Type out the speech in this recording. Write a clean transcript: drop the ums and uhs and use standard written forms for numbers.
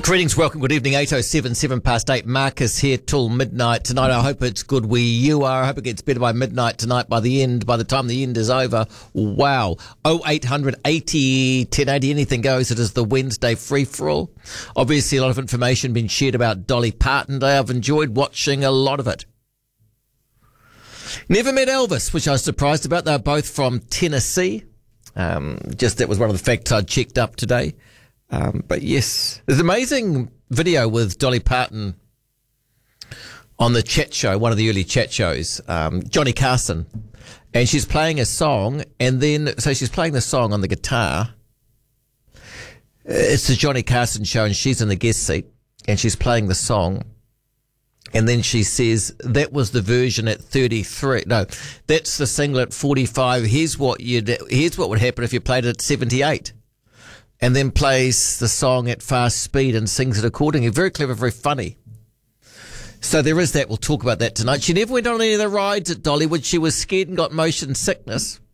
Greetings, welcome, good evening, 8:07, 7 past 8. Marcus here till midnight tonight. I hope it's good where you are. I hope it gets better by midnight tonight, by the time the end is over. Wow. 0800 80 1080, anything goes. It is the Wednesday free-for-all. Obviously, a lot of information been shared about Dolly Parton today. I've enjoyed watching a lot of it. Never met Elvis, which I was surprised about. They're both from Tennessee. That was one of the facts I checked up today. But yes, there's an amazing video with Dolly Parton on the chat show, one of the early chat shows, Johnny Carson, and she's playing a song, and then, so she's playing the song on the guitar. It's the Johnny Carson show, and she's in the guest seat, and she's playing the song, and then she says, that was the version at 33. No, that's the single at 45. Here's what would happen if you played it at 78. And then plays the song at fast speed and sings it accordingly. Very clever, very funny. So there is that. We'll talk about that tonight. She never went on any of the rides at Dollywood. She was scared and got motion sickness.